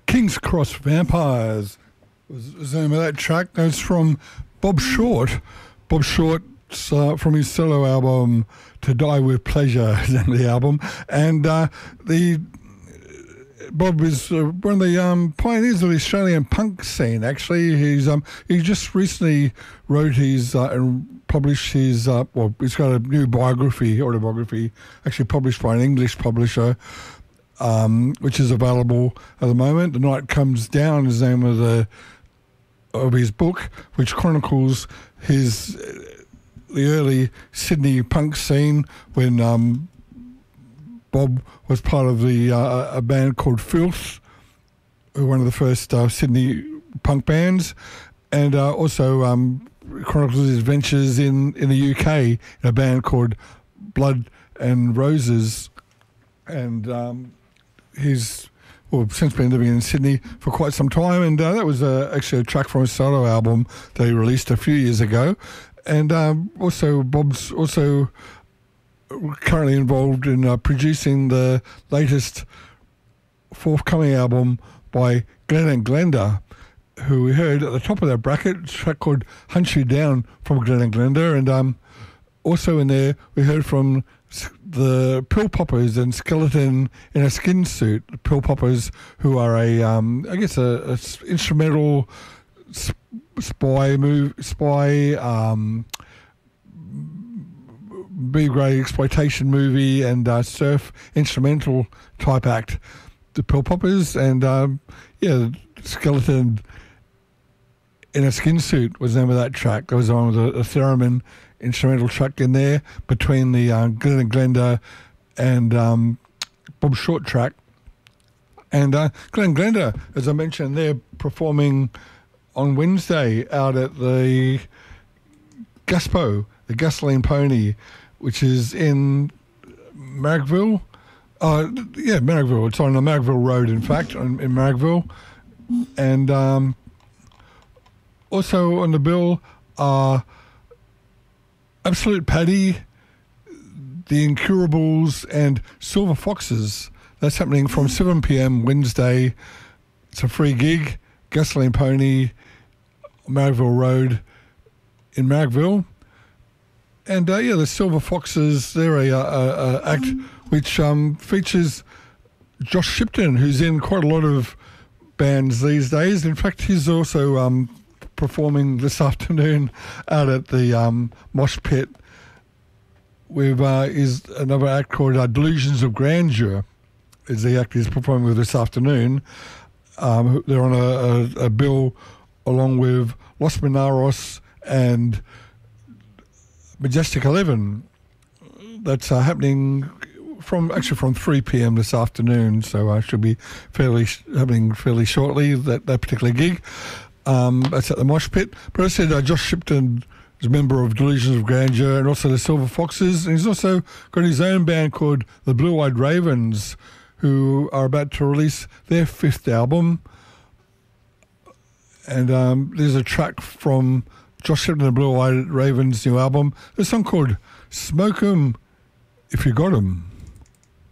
King's Cross Vampires was the name of that track. That's from Bob Short. Bob Short's from his solo album To Die With Pleasure is in the album. And Bob is one of the pioneers of the Australian punk scene, actually. He just recently wrote his and published his, he's got a new autobiography, actually published by an English publisher, which is available at the moment. The Night Comes Down is the name of his book, which chronicles the early Sydney punk scene when Bob was part of a band called Filth, one of the first Sydney punk bands, and also chronicles his ventures in the UK in a band called Blood and Roses, and he's since been living in Sydney for quite some time, and that was actually a track from a solo album that he released a few years ago, and also Bob's also currently involved in producing the latest forthcoming album by Glenn and Glenda, who we heard at the top of that bracket, a track called Hunt You Down from Glenn and Glenda, and also in there we heard from the Pill Poppers and Skeleton in a Skin Suit. The Pill Poppers, who are a instrumental spy B-grade exploitation movie and surf instrumental type act. The Pill Poppers and Skeleton in a Skin Suit was the name of that track. There was on with a theremin instrumental track in there between the Glenn and Glenda and Bob Short track. And Glenn and Glenda, as I mentioned, they're performing on Wednesday out at the Gaspo, the Gasoline Pony, which is in Marrickville. Marrickville. It's on the Marrickville Road, in fact, in Marrickville. And also on the bill are Absolute Paddy, The Incurables, and Silver Foxes. That's happening from 7 p.m. Wednesday. It's a free gig. Gasoline Pony, Marrickville Road in Marrickville. And the Silver Foxes, they're a act which features Josh Shipton, who's in quite a lot of bands these days. In fact, he's also performing this afternoon out at the Mosh Pit with is another act called Delusions of Grandeur, is the act he's performing with this afternoon. They're on a bill along with Los Minaros and Majestic 11. That's happening from 3 p.m. this afternoon, so should be happening fairly shortly, that particular gig. That's at the Mosh Pit. But I said Josh Shipton is a member of Delusions of Grandeur and also the Silver Foxes, and he's also got his own band called the Blue Eyed Ravens, who are about to release their 5th album. And there's a track from Josh Shipton and the Blue Eyed Ravens' new album. There's a song called Smoke 'Em If You Got 'Em.